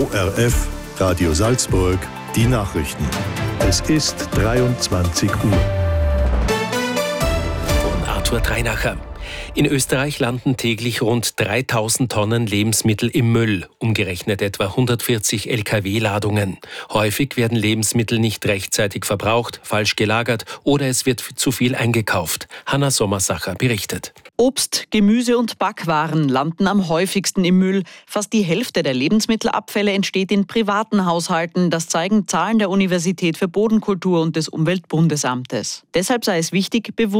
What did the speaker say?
ORF, Radio Salzburg, die Nachrichten. Es ist 23 Uhr. Von Arthur Dreinacher. In Österreich landen täglich rund 3000 Tonnen Lebensmittel im Müll, umgerechnet etwa 140 Lkw-Ladungen. Häufig werden Lebensmittel nicht rechtzeitig verbraucht, falsch gelagert oder es wird zu viel eingekauft. Hanna Sommersacher berichtet. Obst, Gemüse und Backwaren landen am häufigsten im Müll. Fast die Hälfte der Lebensmittelabfälle entsteht in privaten Haushalten. Das zeigen Zahlen der Universität für Bodenkultur und des Umweltbundesamtes. Deshalb sei es wichtig, bewusst